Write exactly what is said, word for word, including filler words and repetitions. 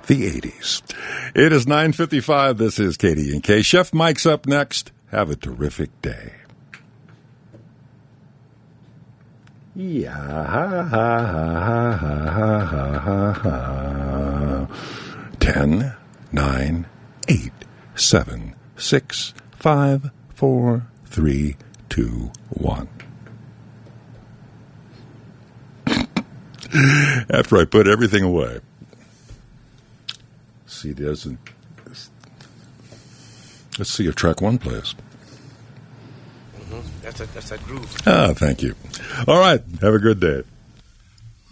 the eighties. It is nine fifty-five. This is K D and K. Chef Mike's up next. Have a terrific day. Yeah, ha, ha, ha, ha, ha, ha, ha. Ten, nine, eight, seven, six, five, four, three, two, one. After I put everything away. See, doesn't. Let's see if track one plays. Mm-hmm. That's a that's that groove. Ah, thank you. All right. Have a good day.